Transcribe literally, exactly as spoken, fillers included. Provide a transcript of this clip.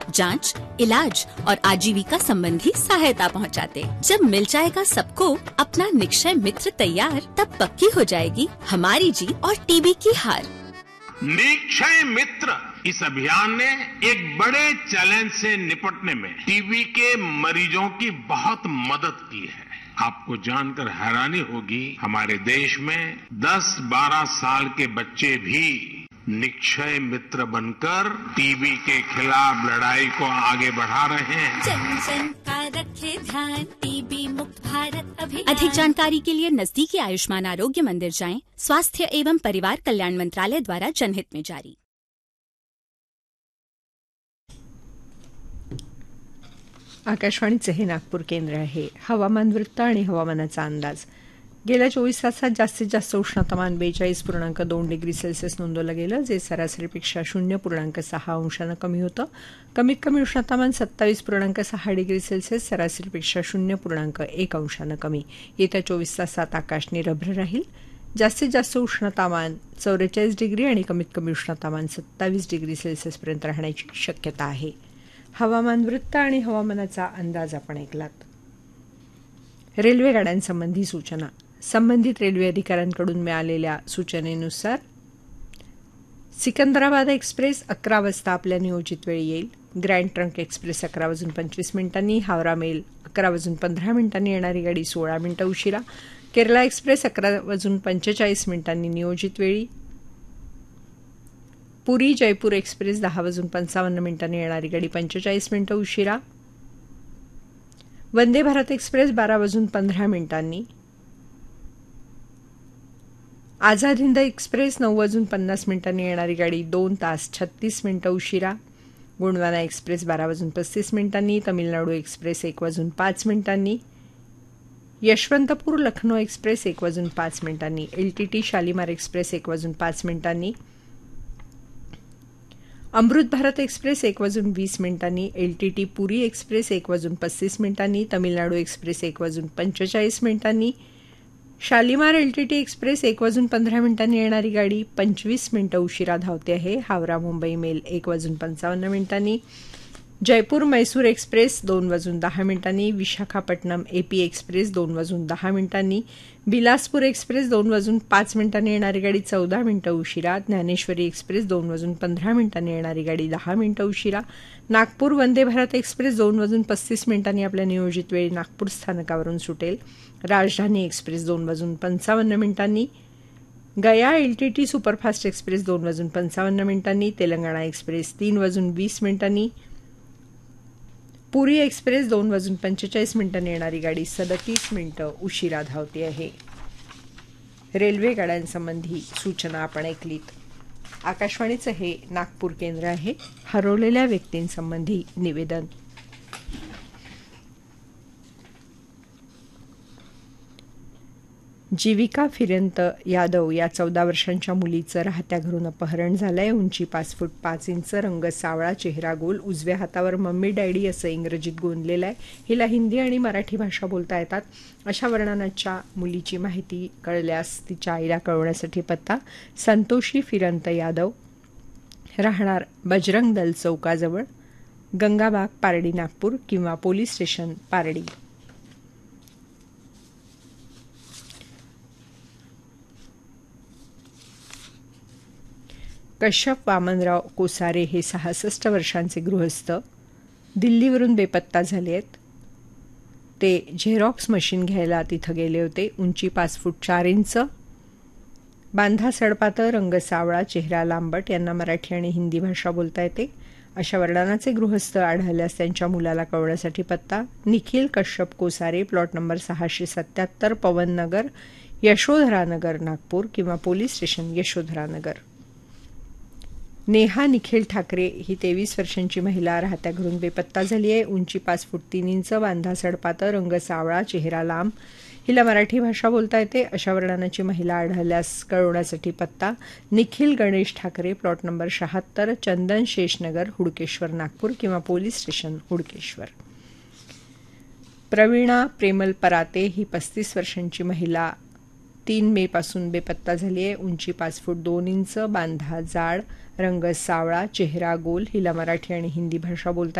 जांच, इलाज और आजीविका संबंधी सहायता पहुंचाते। जब मिल जाएगा सबको अपना निक्षय मित्र तैयार, तब पक्की हो जाएगी हमारी जीत और टीबी की हार। निक्षय मित्र इस अभियान ने एक बड़े चैलेंज से निपटने में टीबी के मरीजों की बहुत मदद की है। आपको जानकर हैरानी होगी, हमारे देश में दस बारह साल के बच्चे भी निक्षय मित्र बनकर टीबी के खिलाफ लड़ाई को आगे बढ़ा रहे हैं। जन जन का रखे ध्यान, टीबी मुक्त भारत अभियान। अधिक जानकारी के लिए नजदीकी आयुष्मान आरोग्य मंदिर जाएं। स्वास्थ्य एवं परिवार कल्याण मंत्रालय द्वारा जनहित में जारी। आकाशवाणीचे हे नागपूर केंद्र आहे. हवामान वृत्त आणि हवामानाचा अंदाज. गेल्या चोवीस तासात जास्तीत जास्त उष्णतामान बेचाळीस पूर्णांक दोन डिग्री सेल्सिअस नोंदवलं गेलं, जे सरासरीपेक्षा शून्य पूर्णांक सहा अंशानं कमी होतं. कमीत कमी उष्णतामान सत्तावीस पूर्णांक सहा डिग्री सेल्सिअस सरासरीपेक्षा शून्य पूर्णांक एक अंशानं कमी. येत्या चोवीस तासात आकाश निरभ्र राहील. जास्तीत जास्त उष्णतामान चौवेचाळीस डिग्री आणि कमीत कमी उष्णतामान सत्तावीस डिग्री सेल्सिअसपर्यंत राहण्याची शक्यता आहे. हवामान वृत्त आणि हवामानाचा अंदाज आपण ऐकलात. रेल्वे गाड्यांसंबंधी सूचना. संबंधित रेल्वे अधिकाऱ्यांकडून मिळालेल्या सूचनेनुसार सिकंदराबाद एक्सप्रेस अकरा वाजता आपल्या नियोजित वेळी येईल. ग्रँड ट्रंक एक्सप्रेस अकरा वाजून पंचवीस मिनिटांनी, हावरा मेल अकरा वाजून पंधरा मिनिटांनी येणारी गाडी सोळा मिनिटं उशिरा, केरला एक्सप्रेस अकरा वाजून पंचेचाळीस मिनिटांनी नियोजित वेळी, पुरी जयपूर एक्सप्रेस दहा वाजून पंचावन्न मिनिटांनी येणारी गाडी पंचेचाळीस मिनिटं उशिरा, वंदे भारत एक्सप्रेस बारा वाजून पंधरा मिनिटांनी, आझाद हिंद एक्सप्रेस नऊ वाजून पन्नास मिनिटांनी येणारी गाडी दोन तास छत्तीस मिनिटं उशिरा, गोंडवाना एक्सप्रेस बारा वाजून पस्तीस मिनिटांनी, तमिळनाडू एक्सप्रेस एक वाजून पाच मिनिटांनी, यशवंतपूर लखनौ एक्सप्रेस एक वाजून पाच मिनिटांनी, एलटीटी शालीमार एक्सप्रेस एक वाजून पाच मिनिटांनी, अमृत भारत एक्सप्रेस एक वाजून वीस मिनिटांनी, एलटीटी पुरी एक्सप्रेस एक वाजून पस्तीस मिनिटांनी, तमिळनाडू एक्सप्रेस एक वाजून पंचेचाळीस मिनिटांनी, शालीमार एलटीटी एक्सप्रेस एक वाजून पंधरा मिनिटांनी येणारी गाडी पंचवीस मिनिटं उशिरा धावते आहे. हावरा मुंबई मेल एक वाजून पंचावन्न मिनिटांनी, जयपूर मैसूर एक्सप्रेस दोन वाजून दहा मिनिटांनी, विशाखापट्टणम एपी एक्सप्रेस दोन वाजून दहा मिनिटांनी, बिलासपूर एक्सप्रेस दोन वाजून पाच मिनिटांनी येणारी गाडी चौदा मिनिटं उशिरा, ज्ञानेश्वरी एक्सप्रेस दोन वाजून पंधरा मिनिटांनी येणारी गाडी दहा मिनिटं उशिरा, नागपूर वंदे भारत एक्सप्रेस दोन वाजून पस्तीस मिनिटांनी आपल्या नियोजित वेळी नागपूर स्थानकावरून सुटेल. राजधानी एक्सप्रेस दोन वाजून पंचावन्न मिनिटांनी, गया एलटीटी सुपरफास्ट एक्सप्रेस दोन वाजून पंचावन्न मिनिटांनी, तेलंगणा एक्सप्रेस तीन वाजून वीस मिनिटांनी, पुरी एक्सप्रेस दोन वाजून पंचेचाळीस मिनिटांनी येणारी गाडी सदतीस मिनिटं उशिरा धावते आहे. रेल्वे गाड्यांसंबंधी सूचना आपण ऐकलीत. आकाशवाणीचं हे नागपूर केंद्र आहे. हरवलेल्या व्यक्तींसंबंधी निवेदन. जीविका फिरंत यादव या चौदा वर्षांच्या मुलीचं राहत्या घरून अपहरण झालंय. उंची पाच फूट पाच इंच, रंग सावळा, चेहरा गोल, उजव्या हातावर मम्मी डॅडी असं इंग्रजीत गोंदलेलं आहे. हिला हिंदी आणि मराठी भाषा बोलता येतात. अशा वर्णनाच्या मुलीची माहिती कळल्यास तिच्या आईला कळवण्यासाठी पत्ता संतोषी फिरंत यादव, राहणार बजरंग दल चौकाजवळ, गंगाबाग, पारडी, नागपूर किंवा पोलीस स्टेशन पारडी. कश्यप वामनराव कोसारे हे सहासष्ट वर्षांचे गृहस्थ दिल्लीवरून बेपत्ता झाले आहेत. ते झेरॉक्स मशीन घ्यायला तिथं गेले होते. उंची पाच फूट चार इंच, बांधा सडपातळ, रंग सावळा, चेहरा लांबट. यांना मराठी आणि हिंदी भाषा बोलता येते. अशा वर्णानाचे गृहस्थ आढळल्यास त्यांच्या मुलाला कळवण्यासाठी पत्ता निखिल कश्यप कोसारे, प्लॉट नंबर सहाशे सत्याहत्तर, पवननगर, यशोधरानगर, नागपूर किंवा पोलीस स्टेशन यशोधरानगर. नेहा निखिल ठाकरे ही तेवीस वर्षांची महिला राहत्या घरून बेपत्ता झाली आहे. उंची पाच फूट तीन इंच, बांधा सडपातळ, रंग सावळा, चेहरा लांब. हिला मराठी भाषा बोलता येते. अशा वर्णानाची महिला आढळल्यास कळवण्यासाठी पत्ता निखिल गणेश ठाकरे, प्लॉट नंबर शहात्तर, चंदन शेषनगर, हुडकेश्वर, नागपूर किंवा पोलीस स्टेशन हुडकेश्वर. प्रवीणा प्रेमल पराते ही पस्तीस वर्षांची महिला तीन मे पासून बेपत्ता झाली आहे. उंची पाच फूट दोन इंच, बांधा जाड, रंग सावळा, चेहरा गोल. हिला मराठी आणि हिंदी भाषा बोलता